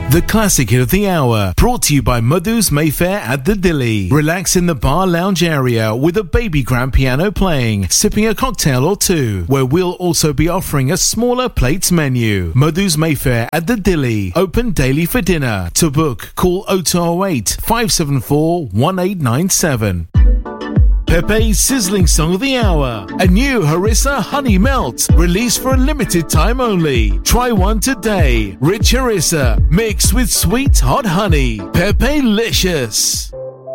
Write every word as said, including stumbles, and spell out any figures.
The classic hit of the hour, brought to you by Madhu's Mayfair at the Dilly. Relax in the bar lounge area with a baby grand piano playing, sipping a cocktail or two, where we'll also be offering a smaller plates menu. Madhu's Mayfair at the Dilly, open daily for dinner. To book, call oh two oh eight, five seven four, one eight nine seven. Pepe's sizzling song of the hour. A new Harissa Honey Melt, released for a limited time only. Try one today. Rich Harissa, mixed with sweet hot honey. Pepe-licious.